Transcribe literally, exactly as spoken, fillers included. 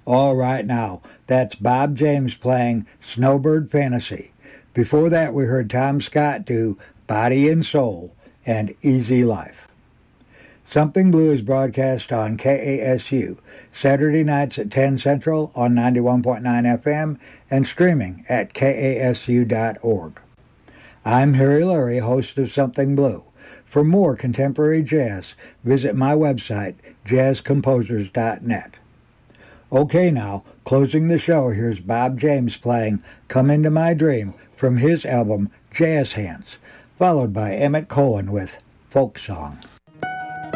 All right now, that's Bob James playing Snowbird Fantasy. Before that, we heard Tom Scott do Body and Soul and Easy Life. Something Blue is broadcast on K A S U, Saturday nights at ten Central on ninety-one point nine F M and streaming at K A S U dot org. I'm Harry Lurie, host of Something Blue. For more contemporary jazz, visit my website, jazz composers dot net. Okay now, closing the show, here's Bob James playing Come Into My Dream from his album Jazz Hands, followed by Emmett Cohen with Folk Song.